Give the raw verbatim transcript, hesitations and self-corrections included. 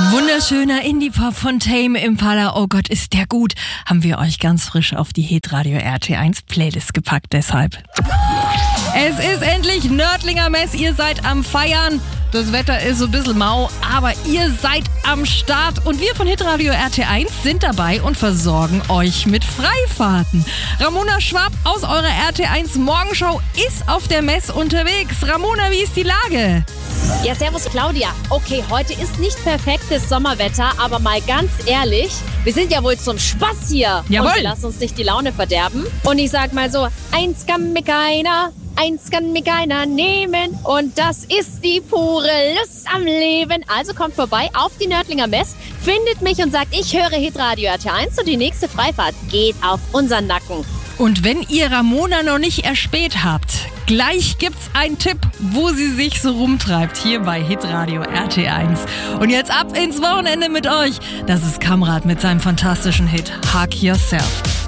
Wunderschöner Indie-Pop von Tame Impala. Oh Gott, ist der gut. Haben wir euch ganz frisch auf die Hitradio R T eins Playlist gepackt, deshalb. Es ist endlich Nördlinger Mess. Ihr seid am Feiern. Das Wetter ist so ein bisschen mau, aber ihr seid am Start. Und wir von Hitradio R T eins sind dabei und versorgen euch mit Freifahrten. Ramona Schwab aus eurer R T eins Morgenshow ist auf der Mess unterwegs. Ramona, wie ist die Lage? Ja, servus Claudia. Okay, heute ist nicht perfektes Sommerwetter, aber mal ganz ehrlich, wir sind ja wohl zum Spaß hier. Jawohl. Und wir lassen uns nicht die Laune verderben. Und ich sag mal so, eins kann mir keiner, eins kann mir keiner nehmen. Und das ist die pure Lust am Leben. Also kommt vorbei auf die Nördlinger Mess, findet mich und sagt, ich höre Hitradio R T eins und die nächste Freifahrt geht auf unseren Nacken. Und wenn ihr Ramona noch nicht erspäht habt, gleich gibt's einen Tipp, wo sie sich so rumtreibt, hier bei Hitradio R T eins. Und jetzt ab ins Wochenende mit euch. Das ist Kamrat mit seinem fantastischen Hit Hug Yourself.